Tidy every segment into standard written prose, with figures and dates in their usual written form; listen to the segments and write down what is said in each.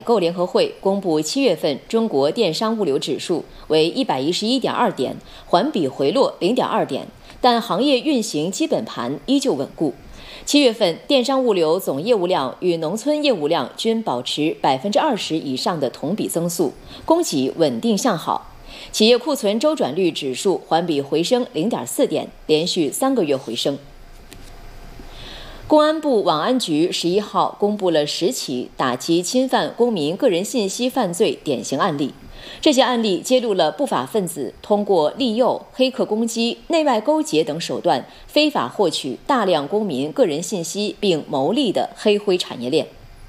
购联合会公布7月份中国电商物流指数为111.2点，环比回落0.2点，但行业运行基本盘依旧稳固。7月份电商物流总业务量与农村业务量均保持20%以上的同比增速，供给稳定向好。企业库存周转率指数环比回升0.4点，连续3个月回升。公安部网安局11号公布了10起打击侵犯公民个人信息犯罪典型案例。这些案例揭露了不法分子通过利诱、黑客攻击、内外勾结等手段，非法获取大量公民个人信息并牟利的黑灰产业链。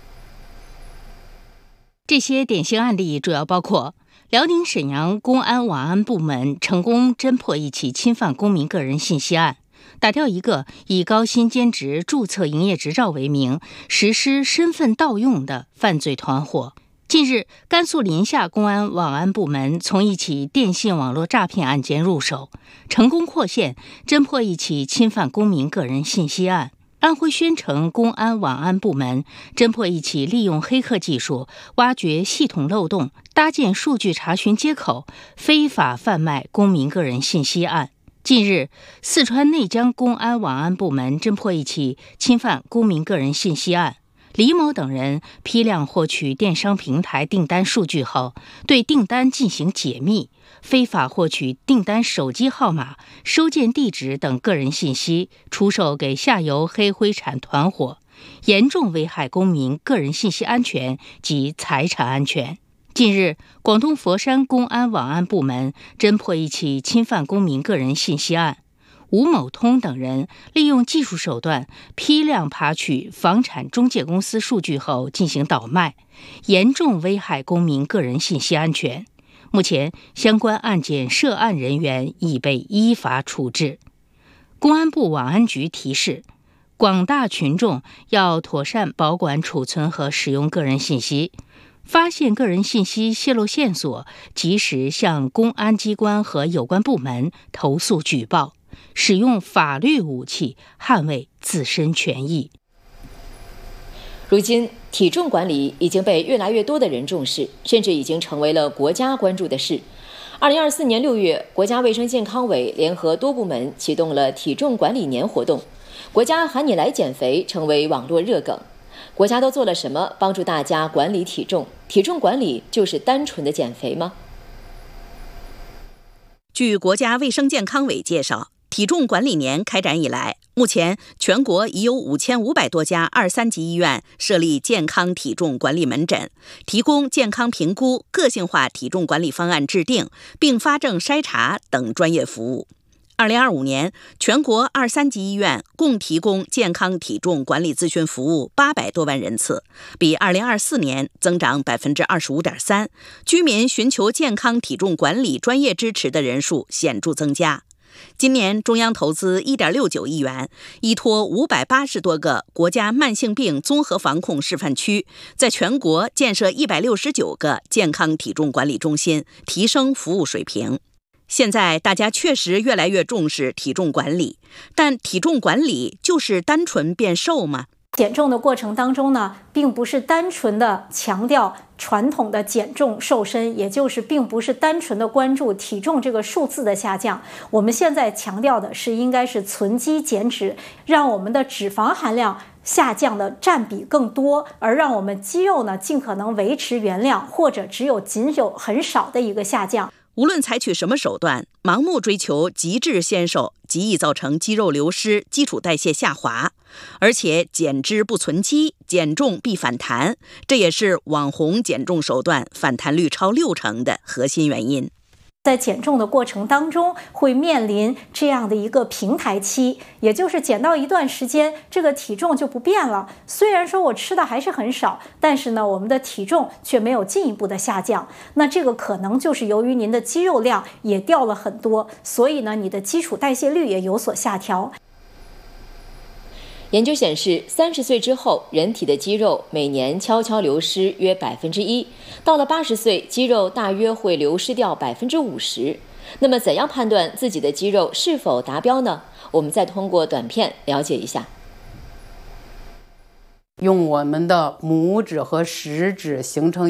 这些典型案例主要包括辽宁沈阳公安网安部门成功侦破一起侵犯公民个人信息案，打掉一个以高薪兼职注册营业执照为名实施身份盗用的犯罪团伙。近日，甘肃临夏公安网安部门从一起电信网络诈骗案件入手，成功扩线侦破一起侵犯公民个人信息案。安徽宣城公安网安部门侦破一起利用黑客技术挖掘系统漏洞、搭建数据查询接口、非法贩卖公民个人信息案。近日，四川内江公安网安部门侦破一起侵犯公民个人信息案。李某等人批量获取电商平台订单数据后，对订单进行解密，非法获取订单手机号码、收件地址等个人信息，出售给下游黑灰产团伙，严重危害公民个人信息安全及财产安全。近日，广东佛山公安网安部门侦破一起侵犯公民个人信息案。吴某通等人利用技术手段批量扒取房产中介公司数据后进行倒卖，严重危害公民个人信息安全。目前，相关案件涉案人员已被依法处置。公安部网安局提示，广大群众要妥善保管储存和使用个人信息，发现个人信息泄露线索，及时向公安机关和有关部门投诉举报，使用法律武器捍卫自身权益。 如今，体重管理已经被越来越多的人重视，甚至已经成为了国家关注的事。2024年6月，国家卫生健康委联合多部门启动了体重管理年活动，国家喊你来减肥成为网络热梗。国家都做了什么帮助大家管理体重？体重管理就是单纯的减肥吗？ 据国家卫生健康委介绍，体重管理年开展以来，目前全国已有5500多家2、3级医院设立健康体重管理门诊，提供健康评估、个性化体重管理方案制定、并发症筛查等专业服务。2025年，全国2、3级医院共提供健康体重管理咨询服务800多万人次，比2024年增长25.3%，居民寻求健康体重管理专业支持的人数显著增加。今年中央投资1.69亿元，依托580多个国家慢性病综合防控示范区，在全国建设169个健康体重管理中心，提升服务水平。现在大家确实越来越重视体重管理，但体重管理就是单纯变瘦吗？ 减重的过程当中呢，并不是单纯的强调传统的减重瘦身，也就是并不是单纯的关注体重这个数字的下降。我们现在强调的是应该是存肌减脂，让我们的脂肪含量下降的占比更多，而让我们肌肉呢尽可能维持原量，或者仅有很少的一个下降。 无论采取什么手段，盲目追求极致纤瘦，极易造成肌肉流失、基础代谢下滑。而且减脂不存肌，减重必反弹，这也是网红减重手段反弹率超60%的核心原因。 在减重的过程当中，会面临这样的一个平台期，也就是减到一段时间，这个体重就不变了。虽然说我吃的还是很少，但是呢，我们的体重却没有进一步的下降。那这个可能就是由于您的肌肉量也掉了很多，所以呢，你的基础代谢率也有所下调。 研究显示，30岁之后，人体的肌肉每年悄悄流失约1%，到了80岁，肌肉大约会流失掉50%。那么，怎样判断自己的肌肉是否达标呢？我们再通过短片了解一下。 用我们的拇指和食指形成